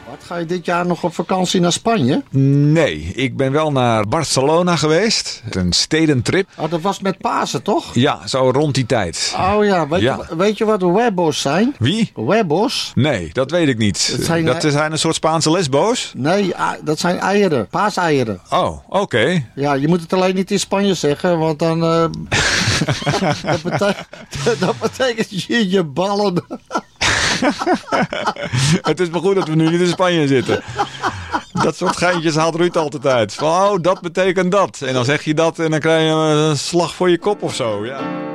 Wat, ga je dit jaar nog op vakantie naar Spanje? Nee, ik ben wel naar Barcelona geweest. Een stedentrip. Oh, dat was met Pasen, toch? Ja, zo rond die tijd. Oh ja, weet je wat Huevos zijn? Wie? Huevos? Nee, dat weet ik niet. Dat zijn een soort Spaanse lesbo's? Nee, dat zijn eieren. Paaseieren. Oh, oké. Ja, je moet het alleen niet in Spanje zeggen, want dan... dat betekent je ballen... Het is maar goed dat we nu niet in Spanje zitten. Dat soort geintjes haalt Ruud altijd uit. Van, oh, dat betekent dat. En dan zeg je dat en dan krijg je een slag voor je kop of zo. Ja.